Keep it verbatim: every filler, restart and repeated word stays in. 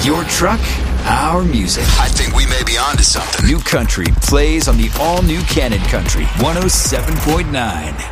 Your truck, our music. I think we may be onto something. New Country plays on the all-new Cannon Country one oh seven point nine.